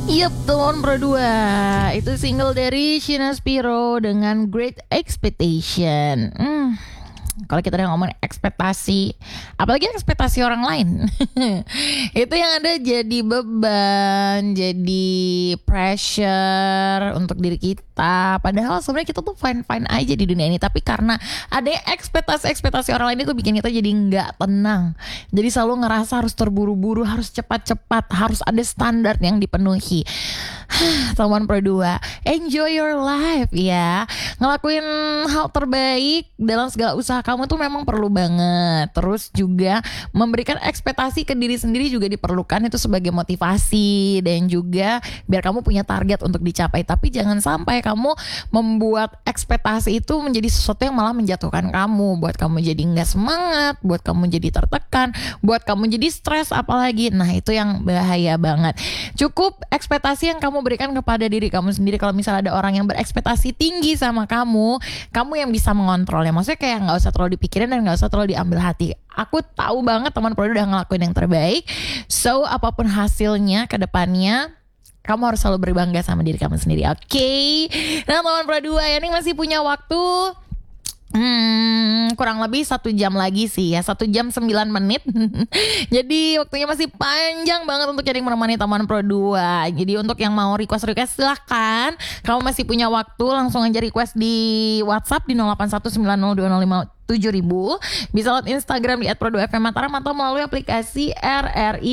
Yup, teman berdua. Itu single dari Sheena Spiro dengan Great Expectation. Kalau kita udah ngomong ekspektasi, apalagi ekspektasi orang lain, itu yang ada jadi beban, jadi pressure untuk diri kita. Padahal sebenarnya kita tuh fine-fine aja di dunia ini, tapi karena ada ekspektasi orang lain itu bikin kita jadi nggak tenang. Jadi selalu ngerasa harus terburu-buru, harus cepat-cepat, harus ada standar yang dipenuhi. Teman berdua, enjoy your life ya. Ngelakuin hal terbaik dalam segala usaha kamu tuh memang perlu banget. Terus juga memberikan ekspektasi ke diri sendiri juga diperlukan, itu sebagai motivasi dan juga biar kamu punya target untuk dicapai. Tapi jangan sampai kamu membuat ekspektasi itu menjadi sesuatu yang malah menjatuhkan kamu, buat kamu jadi nggak semangat, buat kamu jadi tertekan, buat kamu jadi stres apalagi. Nah itu yang bahaya banget. Cukup ekspektasi yang kamu berikan kepada diri kamu sendiri. Kalau misalnya ada orang yang berekspektasi tinggi sama kamu yang bisa mengontrolnya. Maksudnya kayak nggak usah terlalu dipikirin dan nggak usah terlalu diambil hati. Aku tahu banget teman Pro udah ngelakuin yang terbaik. So apapun hasilnya ke depannya, kamu harus selalu berbangga sama diri kamu sendiri. Oke? Nah teman Pro 2 ya, ini masih punya waktu kurang lebih 1 jam lagi sih ya, 1 jam 9 menit. Jadi waktunya masih panjang banget untuk jadi menemani teman Pro 2. Jadi untuk yang mau request silahkan. Kamu masih punya waktu, langsung aja request di WhatsApp di 081902057000. Bisa lewat Instagram di @pro2fm Mataram atau melalui aplikasi RRI